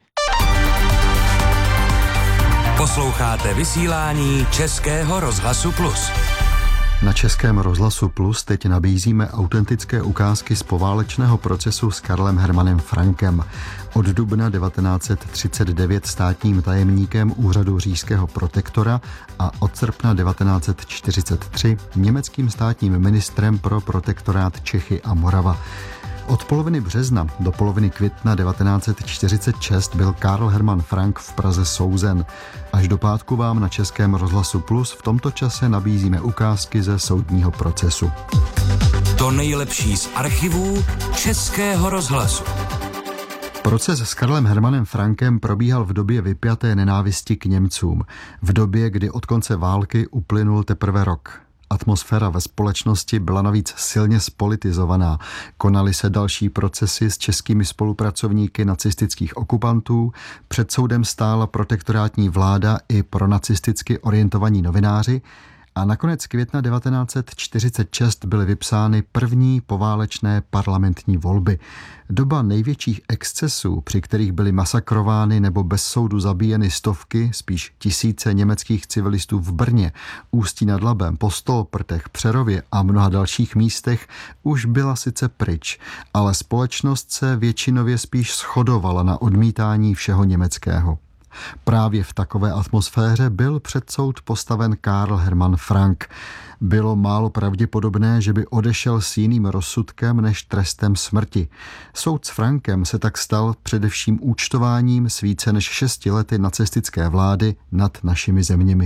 Posloucháte vysílání Českého rozhlasu Plus. Na Českém rozhlasu Plus teď nabízíme autentické ukázky z poválečného procesu s Karlem Hermanem Frankem. Od dubna 1939 státním tajemníkem úřadu říšského protektora a od srpna 1943 německým státním ministrem pro protektorát Čechy a Morava. Od poloviny března do poloviny května 1946 byl Karl Hermann Frank v Praze souzen. Až do pátku vám na Českém rozhlasu Plus v tomto čase nabízíme ukázky ze soudního procesu. To nejlepší z archivů Českého rozhlasu. Proces s Karlem Hermanem Frankem probíhal v době vypjaté nenávisti k Němcům. V době, kdy od konce války uplynul teprve rok. Atmosféra ve společnosti byla navíc silně spolitizovaná. Konaly se další procesy s českými spolupracovníky nacistických okupantů, před soudem stála protektorátní vláda i pronacisticky orientovaní novináři a na konec května 1946 byly vypsány první poválečné parlamentní volby. Doba největších excesů, při kterých byly masakrovány nebo bez soudu zabíjeny stovky, spíš tisíce německých civilistů v Brně, Ústí nad Labem, Postolprtech, Přerově a mnoha dalších místech, už byla sice pryč, ale společnost se většinově spíš shodovala na odmítání všeho německého. Právě v takové atmosféře byl před soud postaven Karl Hermann Frank. Bylo málo pravděpodobné, že by odešel s jiným rozsudkem než trestem smrti. Soud s Frankem se tak stal především účtováním s více než 6 lety nacistické vlády nad našimi zeměmi.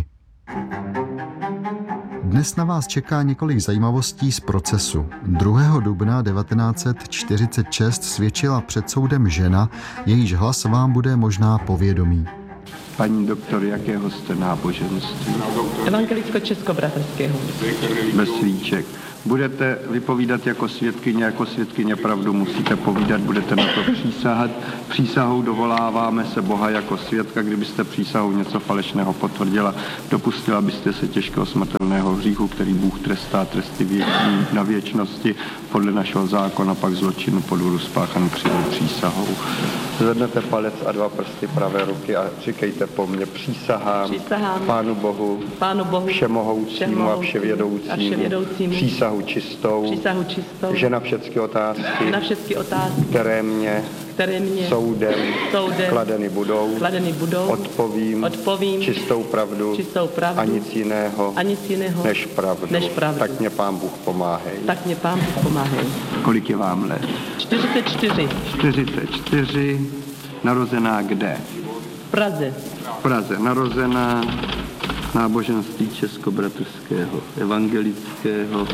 Dnes na vás čeká několik zajímavostí z procesu. 2. dubna 1946 svědčila před soudem žena, jejíž hlas vám bude možná povědomý. Paní doktor, jakého jste náboženství? Evangelicko-českobratrského. Bez svíček. Budete vypovídat jako svědkyně pravdu musíte povídat, budete na to přísahat. Přísahou dovoláváme se Boha jako svědka, kdybyste přísahou něco falešného potvrdila, dopustila byste se těžkého smrtelného hříchu, který Bůh trestá tresty na věčnosti, podle našeho zákona pak zločinu podvodu spáchaný křivou přísahou. Zvednete palec a 2 prsty pravé ruky a říkejte po mně: přísahám Pánu Bohu všemohoucímu a vševědoucímu, přísahu čistou, že na všechny otázky, které mě soudem kladeny budou, odpovím čistou pravdu a nic jiného než pravdu. Tak mě Pán Bůh pomáhej. Kolik je vám let? 44. 44. Narozená kde? V Praze. Narozená náboženství českobratrského, evangelického,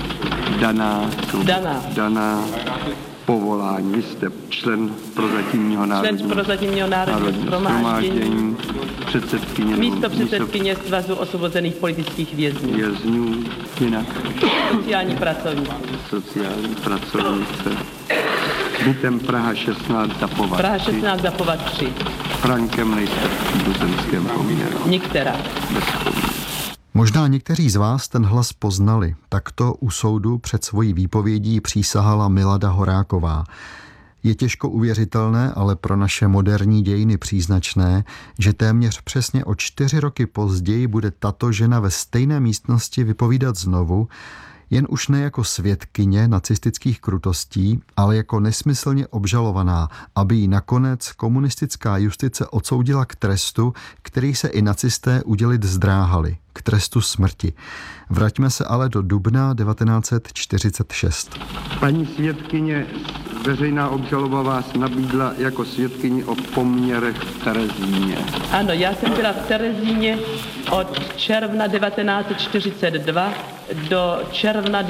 daná povolání. Vy jste člen prozatímního národního shromáždění, místopředsedkyně Svazu osvobozených politických vězňů. Jinak. Sociální pracovnice. Bytem Praha 16 Zapovat 3. Frankem nejste v příbuzenském poměru. Některá. Možná někteří z vás ten hlas poznali. Takto u soudu před svojí výpovědí přísahala Milada Horáková. Je těžko uvěřitelné, ale pro naše moderní dějiny příznačné, že téměř přesně o 4 roky později bude tato žena ve stejné místnosti vypovídat znovu, jen už ne jako svědkyně nacistických krutostí, ale jako nesmyslně obžalovaná, aby ji nakonec komunistická justice odsoudila k trestu, který se i nacisté udělit zdráhali, k trestu smrti. Vraťme se ale do dubna 1946. Paní svědkyně, veřejná obžaloba vás nabídla jako svědkyni o poměrech v Terezíně. Ano, já jsem byla v Terezíně od června 1942 do června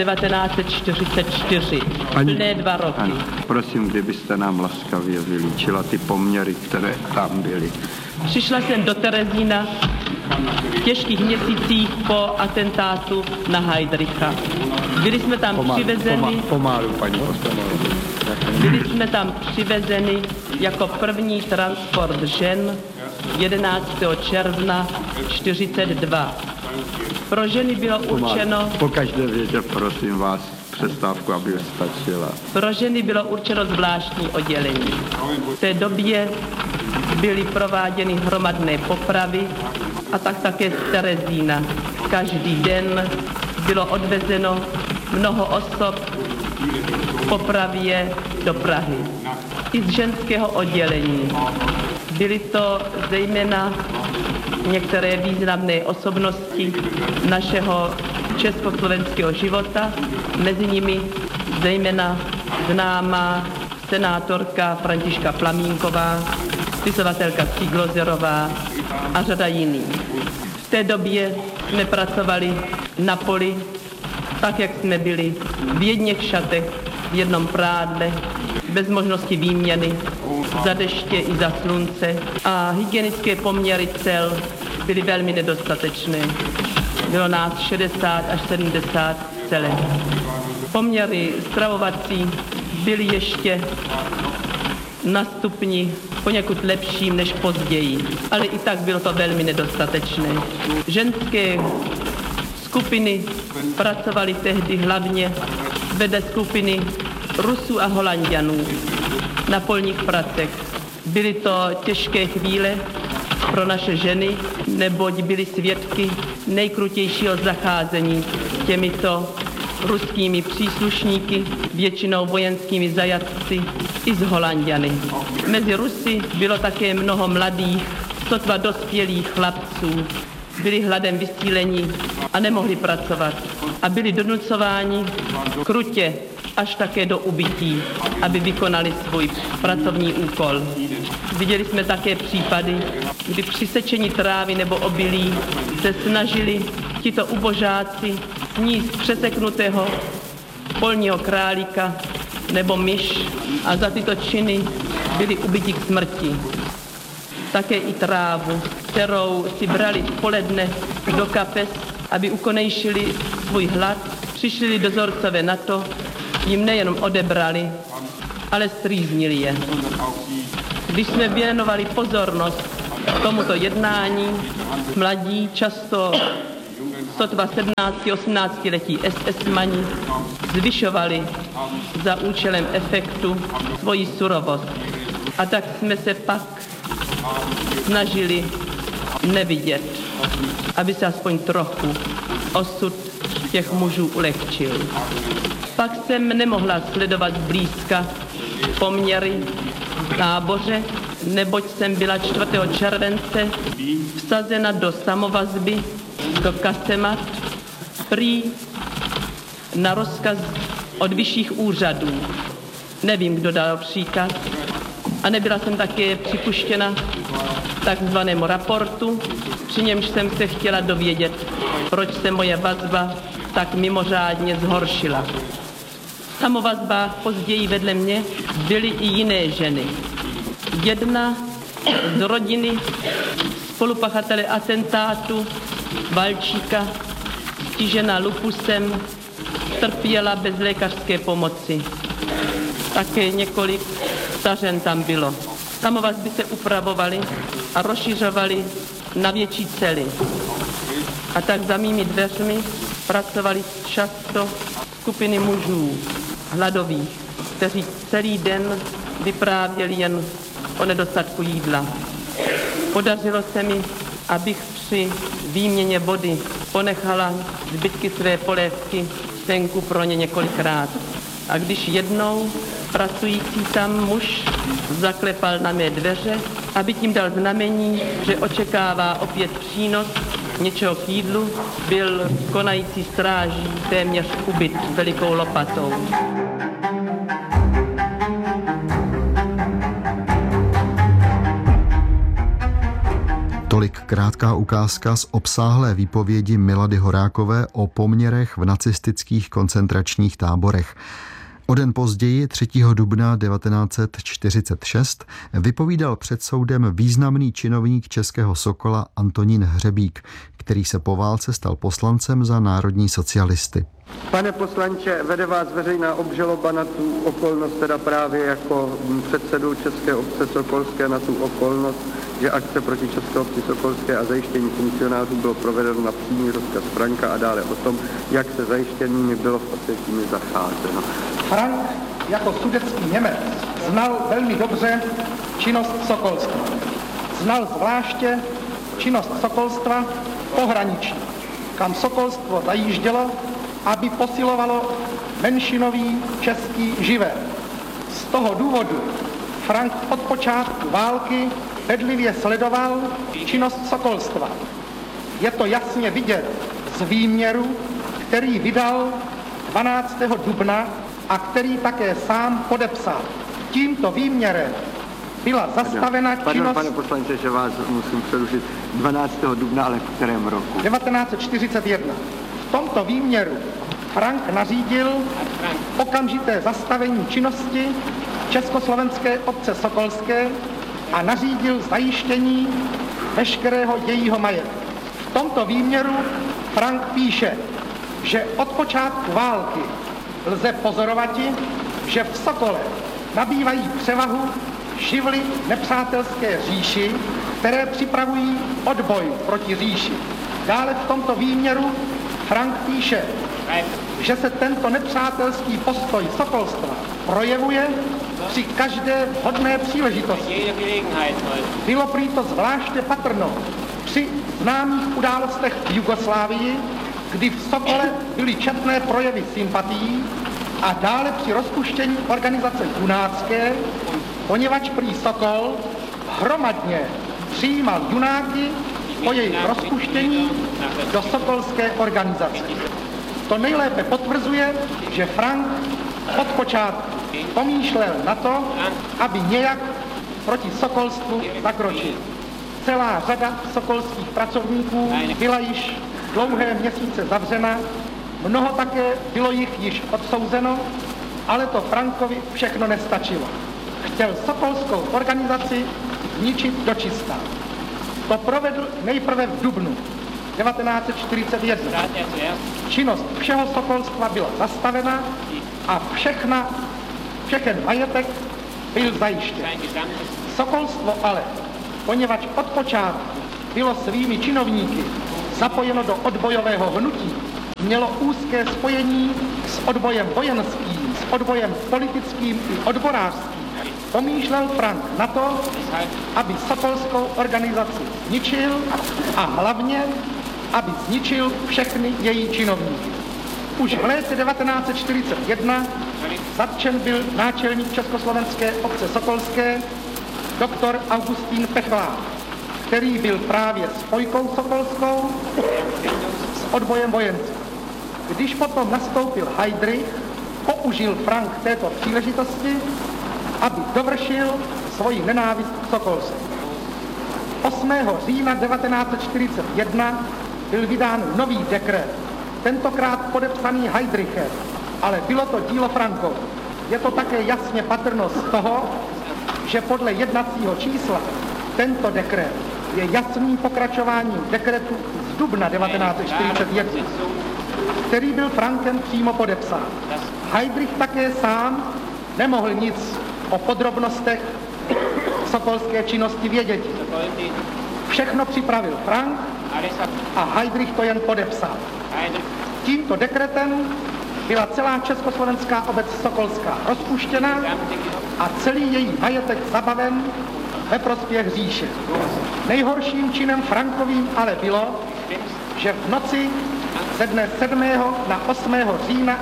1944. Plné 2 roky. Ano, prosím, kdybyste nám laskavě vylíčila ty poměry, které tam byly. Přišla jsem do Terezína v těžkých měsících po atentátu na Heydricha. Byli jsme tam přivezeni... Pomalu, paní poslankyně. Byli jsme tam přivezeni jako první transport žen 11. června 1942. Pro ženy bylo určeno... Po každé větě, prosím vás, přestávku, aby stačila. Pro ženy bylo určeno zvláštní oddělení. V té době byly prováděny hromadné popravy a tak také z Terezína. Každý den bylo odvezeno mnoho osob v popravě do Prahy. I z ženského oddělení. Byly to zejména některé významné osobnosti našeho československého života, mezi nimi zejména známá senátorka Františka Plamínková, spisovatelka Ciglozerová a řada jiných. V té době jsme pracovali na poli, tak jak jsme byli, v jedněch šatech, v jednom prádle, bez možnosti výměny, za deště i za slunce a hygienické poměry cel byly velmi nedostatečné. Bylo nás 60 až 70 celek. Poměry stravovací byly ještě na stupni poněkud lepším než později, ale i tak bylo to velmi nedostatečné. Ženské Skupiny pracovaly tehdy hlavně vedle skupiny Rusů a Holanďanů na polních pracech. Byly to těžké chvíle pro naše ženy, neboť byly svědky nejkrutějšího zacházení těmito ruskými příslušníky, většinou vojenskými zajatci i z Holanďany. Mezi Rusy bylo také mnoho mladých, sotva dospělých chlapců. Byli hladem vysíleni a nemohli pracovat. A byli donucováni krutě až také do ubytí, aby vykonali svůj pracovní úkol. Viděli jsme také případy, kdy při sečení trávy nebo obilí se snažili tito ubožáci sníst přeseknutého polního králíka nebo myš a za tyto činy byli ubiti k smrti. Také i trávu, kterou si brali v poledne do kapes, aby ukonejšili svůj hlad, přišli dozorcové na to, jim nejenom odebrali, ale strýznili je. Když jsme věnovali pozornost tomuto jednání, mladí, často sotva 17-18 letí SS-mani, zvyšovali za účelem efektu svoji surovost. A tak jsme se pak snažili nevidět, aby se aspoň trochu osud těch mužů ulehčil. Pak jsem nemohla sledovat zblízka poměry v táboře, neboť jsem byla 4. července vsazena do samovazby, do kasemat, prý na rozkaz od vyšších úřadů. Nevím, kdo dal příkaz. A nebyla jsem také připuštěna takzvanému raportu, při němž jsem se chtěla dovědět, proč se moje vazba tak mimořádně zhoršila. V samovazbách později vedle mě byly i jiné ženy. Jedna z rodiny spolupachatele atentátu Valčíka, stižena lupusem, trpěla bez lékařské pomoci. Také několik stařen tam bylo. Samovazby se upravovaly a rozšiřovaly na větší cely. A tak za mými dveřmi pracovali často skupiny mužů hladových, kteří celý den vyprávěli jen o nedostatku jídla. Podařilo se mi, abych při výměně vody ponechala zbytky své polévky v tenku pro ně několikrát. A když jednou pracující tam muž zaklepal na mé dveře, aby tím dal znamení, že očekává opět přínos něčeho k jídlu, byl konající stráží téměř ubyt velikou lopatou. Tolik krátká ukázka z obsáhlé výpovědi Milady Horákové o poměrech v nacistických koncentračních táborech. O den později, 3. dubna 1946, vypovídal před soudem významný činovník Českého Sokola Antonín Hřebík, který se po válce stal poslancem za národní socialisty. Pane poslanče, vede vás veřejná obžaloba na tu okolnost, teda právě jako předsedu České obce Sokolské, na tu okolnost, že akce proti České obci Sokolské a zajištění funkcionářů bylo provedeno na přímý rozkaz Franka a dále o tom, jak se zajištěnými bylo v Osvětimi zacházeno. Frank jako sudetský Němec znal velmi dobře činnost sokolstva. Znal zvláště činnost sokolstva pohraniční, kam sokolstvo zajíždělo, aby posilovalo menšinový český živel. Z toho důvodu Frank od počátku války bedlivě sledoval činnost sokolstva. Je to jasně vidět z výměru, který vydal 12. dubna a který také sám podepsal. Tímto výměrem byla zastavena činnost... Pane poslanče, že vás musím přerušit. 12. dubna, ale v kterém roku? 1941. V tomto výměru Frank nařídil okamžité zastavení činnosti Československé obce Sokolské a nařídil zajištění veškerého jejího majetku. V tomto výměru Frank píše, že od počátku války lze pozorovati, že v Sokole nabývají převahu živly nepřátelské říši, které připravují odboj proti říši. Dále v tomto výměru Frank píše, že se tento nepřátelský postoj sokolstva projevuje při každé vhodné příležitosti. Bylo prý to zvláště patrno při známých událostech v Jugoslávii, kdy v Sokole byly četné projevy sympatií, a dále při rozpuštění organizace junácké, poněvadž prý Sokol hromadně přijímal junáky po jejich rozpuštění do sokolské organizace. To nejlépe potvrzuje, že Frank od počátku pomýšlel na to, aby nějak proti sokolstvu zakročil. Celá řada sokolských pracovníků byla již dlouhé měsíce zavřena, mnoho také bylo jich již odsouzeno, ale to Frankovi všechno nestačilo. Chtěl sokolskou organizaci zničit dočista. To provedl nejprve v dubnu 1941. Činnost všeho sokolstva byla zastavena a všechen majetek byl zajištěn. Sokolstvo ale, poněvadž od počátku bylo svými činovníky zapojeno do odbojového hnutí, mělo úzké spojení s odbojem vojenským, s odbojem politickým i odborářským. Pomýšlel Frank na to, aby sokolskou organizaci zničil a hlavně, aby zničil všechny její činovníky. Už v létě 1941 zatčen byl náčelník Československé obce sokolské, doktor Augustín Pechlák, který byl právě spojkou sokolskou s odbojem vojenským. Když potom nastoupil Heydrich, použil Frank této příležitosti, aby dovršil svoji nenávist k sokolství. 8. října 1941 byl vydán nový dekret, tentokrát podepsaný Heydrichem, ale bylo to dílo Frankovo. Je to také jasně patrno z toho, že podle jednacího čísla tento dekret je jasným pokračováním dekretu z dubna 1941, který byl Frankem přímo podepsán. Heydrich také sám nemohl nic o podrobnostech sokolské činnosti vědět. Všechno připravil Frank a Heydrich to jen podepsal. Tímto dekretem byla celá československá obec sokolská rozpuštěna a celý její majetek zabaven ve prospěch říše. Nejhorším činem Frankovým ale bylo, že v noci ze dne 7. na 8. října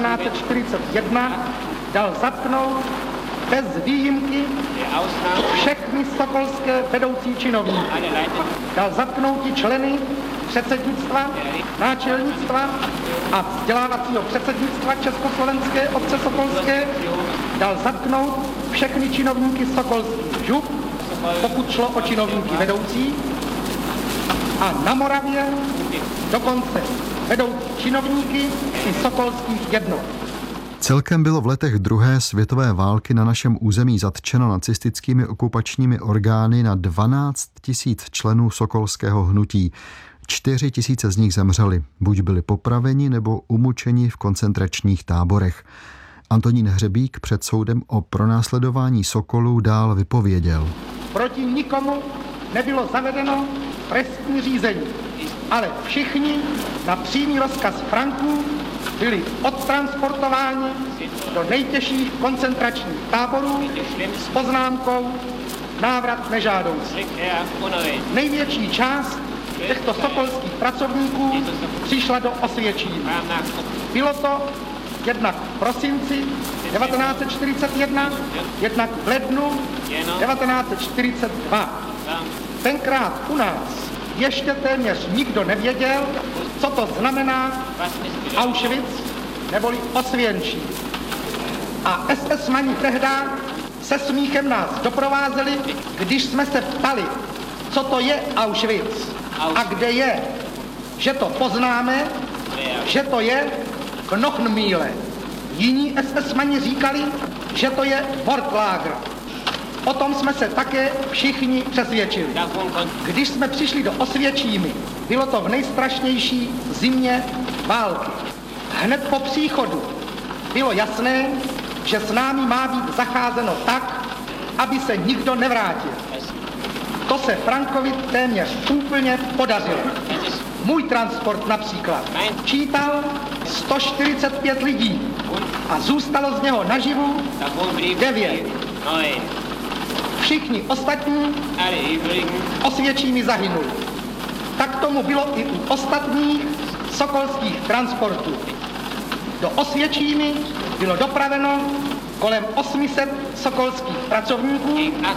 1941 dal zatknout bez výjimky všechny sokolské vedoucí činovníky. Dal zatknout i členy předsednictva, náčelnictva a vzdělávacího předsednictva Československé obce sokolské. Dal zatknout všechny činovníky sokolských žup, pokud šlo o činovníky vedoucí. A na Moravě dokonce vedoucí činovníky i sokolských jednot. Celkem bylo v letech druhé světové války na našem území zatčeno nacistickými okupačními orgány na 12 000 členů sokolského hnutí. 4 000 z nich zemřeli, buď byli popraveni nebo umučeni v koncentračních táborech. Antonín Hřebík před soudem o pronásledování sokolů dál vypověděl. Proti nikomu nebylo zavedeno trestní řízení, ale všichni na přímý rozkaz Franků byli odtransportováni do nejtěžších koncentračních táborů s poznámkou návrat nežádoucí. Největší část těchto sokolských pracovníků přišla do Osvětčína. Bylo to jednak v prosinci 1941, jednak v lednu 1942. Tenkrát u nás ještě téměř nikdo nevěděl, co to znamená Auschwitz neboli Osvětčím. A SS-mani tehda se smíchem nás doprovázeli, když jsme se ptali, co to je Auschwitz a kde je, že to poznáme, že to je Knochenmühle. Jiní SS-mani říkali, že to je Wortlager. O tom jsme se také všichni přesvědčili. Když jsme přišli do Osvětčími, bylo to v nejstrašnější zimě války. Hned po příchodu bylo jasné, že s námi má být zacházeno tak, aby se nikdo nevrátil. To se Frankovi téměř úplně podařilo. Můj transport například čítal 145 lidí a zůstalo z něho naživu 9. Všichni ostatní Osvětšími zahynuli. Tak tomu bylo i u ostatních sokolských transportů. Do Osvětšími bylo dopraveno kolem 800 sokolských pracovníků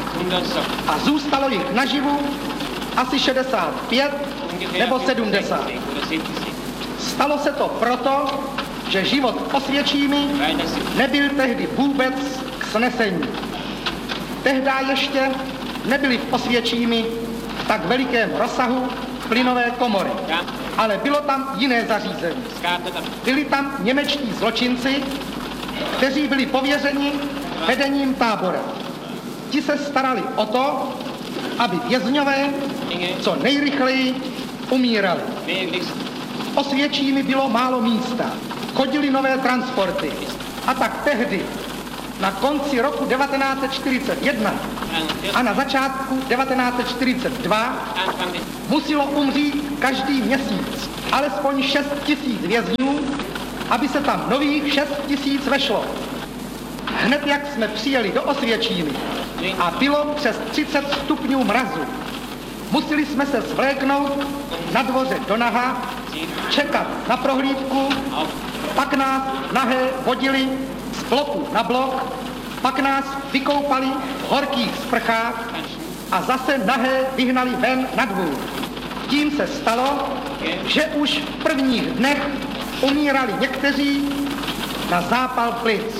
a zůstalo jich naživu asi 65 nebo 70. Stalo se to proto, že život v Osvětšími nebyl tehdy vůbec k snesení. Tehdy ještě nebyly v Osvětšími v tak velikém rozsahu plynové komory, ale bylo tam jiné zařízení. Byli tam němečtí zločinci, kteří byli pověřeni vedením tábora. Ti se starali o to, aby vězňové co nejrychleji umírali. Osvědčími bylo málo místa, chodily nové transporty a tak tehdy na konci roku 1941 a na začátku 1942 muselo umřít každý měsíc alespoň 6 000 vězňů, aby se tam nových 6 000 vešlo. Hned jak jsme přijeli do Osvědčími a bylo přes 30 stupňů mrazu, museli jsme se svléknout na dvoře do naha, čekat na prohlídku, pak nás nahé vodili z bloku na blok, pak nás vykoupali v horkých sprchách a zase nahé vyhnali ven na dvůr. Tím se stalo, že už v prvních dnech umírali někteří na zápal plic.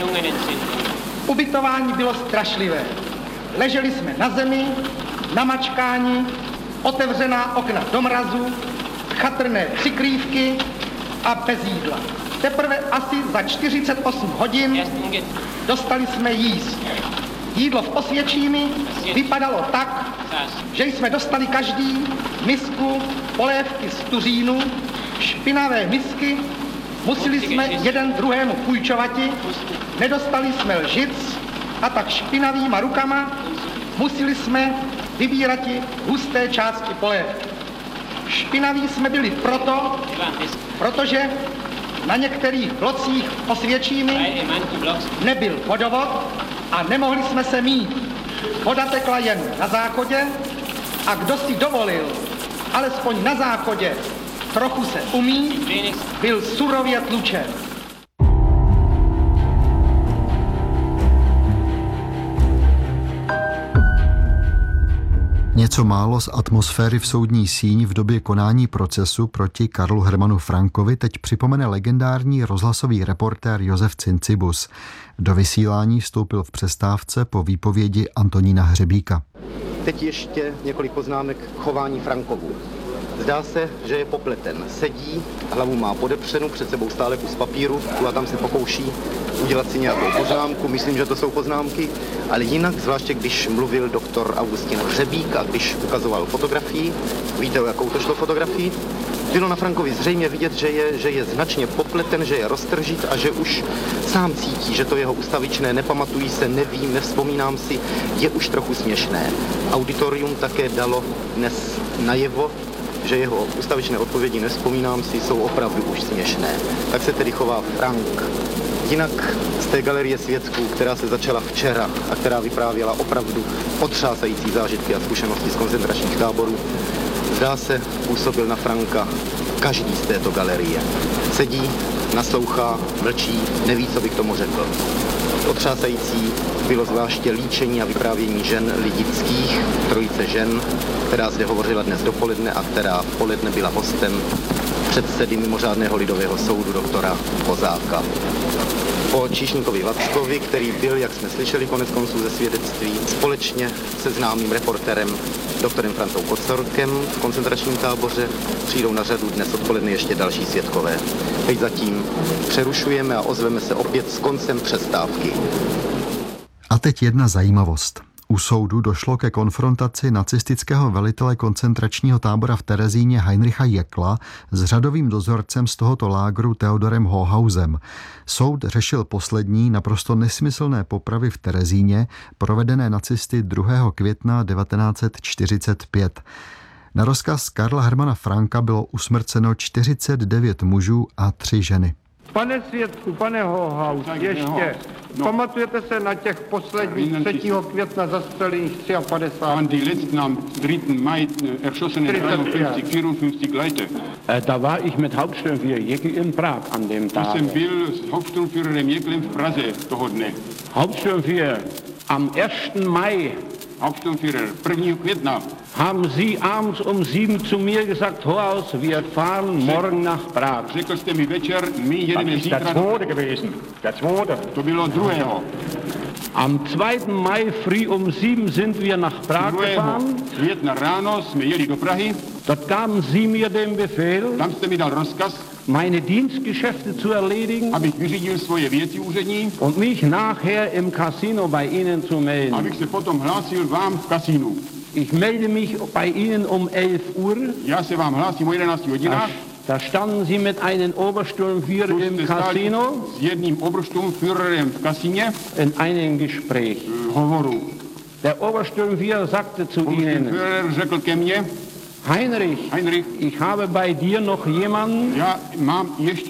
Ubytování bylo strašlivé. Leželi jsme na zemi, namačkáni, otevřená okna do mrazu, chatrné přikrývky a bez jídla. Teprve asi za 48 hodin dostali jsme jíst. Jídlo v Osvědčími vypadalo tak, že jsme dostali každý misku polévky z tuřínu, špinavé misky, museli jsme jeden druhému půjčovati, nedostali jsme lžic a tak špinavýma rukama museli jsme vybírati husté části polévky. Špinaví jsme byli protože na některých blocích Osvědčími nebyl vodovod a nemohli jsme se mít. Voda tekla jen na záchodě a kdo si dovolil, alespoň na záchodě, trochu se umít, byl surově tlučen. Něco málo z atmosféry v soudní síni v době konání procesu proti Karlu Hermanu Frankovi teď připomene legendární rozhlasový reportér Josef Cincibus. Do vysílání vstoupil v přestávce po výpovědi Antonína Hřebíka. Teď ještě několik poznámek k chování Frankovu. Zdá se, že je popleten. Sedí, hlavu má podepřenu, před sebou stále kus papíru, tu a tam se pokouší udělat si nějakou poznámku. Myslím, že to jsou poznámky, ale jinak, zvláště když mluvil doktor Augustin Hřebík a když ukazoval fotografii, víte, o jakou to šlo fotografii, bylo na Frankovi zřejmě vidět, že je značně popleten, že je roztržit a že už sám cítí, že to jeho ustavičné nepamatují se, nevím, nevzpomínám si, je už trochu směšné. Auditorium také dalo dnes najevo, že jeho ustavičné odpovědi, nevzpomínám si, jsou opravdu už směšné. Tak se tedy chová Frank. Jinak z té galerie svědků, která se začala včera a která vyprávěla opravdu otřásající zážitky a zkušenosti z koncentračních táborů, zdá se, působil na Franka každý z této galerie. Sedí, naslouchá, mlčí, neví, co by k tomu řekl. Otřásající bylo zvláště líčení a vyprávění žen lidických, trojice žen, která zde hovořila dnes dopoledne a která v poledne byla hostem předsedy mimořádného lidového soudu doktora Kozáka. Po Číšníkovi Vackovi, který byl, jak jsme slyšeli konec konců ze svědectví, společně se známým reportérem doktorem Francou Kocorkem v koncentračním táboře přijdou na řadu dnes odpoledne ještě další svědkové. Teď zatím přerušujeme a ozveme se opět s koncem přestávky. A teď jedna zajímavost. U soudu došlo ke konfrontaci nacistického velitele koncentračního tábora v Terezíně Heinricha Jekla s řadovým dozorcem z tohoto lágru Theodorem Hohausem. Soud řešil poslední naprosto nesmyslné popravy v Terezíně, provedené nacisty 2. května 1945. Na rozkaz Karla Hermana Franka bylo usmrceno 49 mužů a 3 ženy. Pane svědku, pane Hohaus, ještě, pamatujete se na těch posledních 3. května zastřelených 53? Die letzten am 3. Mai erschossenen 53 Leute. Da war ich mit Hauptsturmführer Jäckel in Prag an dem Tag. Jsem byl s Hauptsturmführerem Jäckelem v Praze toho dne. Hauptsturmführer, am 1. Mai Hauptsturmführer 1. května haben Sie abends um 7 zu mir gesagt, Horhaus, wir fahren morgen nach Prag. Řekl jste mi večer, my jedeme zítra. To bylo 2. Am 2. Mai früh um 7 sind wir nach Prag gefahren. Května ráno jsme jeli do Prahy. Dort gaben Sie mir den Befehl, tam jste mi dal rozkaz, meine Dienstgeschäfte zu erledigen, abych vyřídil svoje věci úřední, und mich nachher im Casino bei Ihnen zu melden. Abych se potom hlásil vám v kasínu. Ich melde mich bei Ihnen um 11 Uhr. Já se vám hlásím o 11 hodinách. Da standen Sie mit einem Obersturmführer im Casino. S jedním Obersturmführerem v kasíně. In einem Gespräch. Hovoru. Der Obersturmführer sagte zu Ihnen, řekl ke mně, Heinrich, ich habe bei dir noch jemanden. Já mám ještě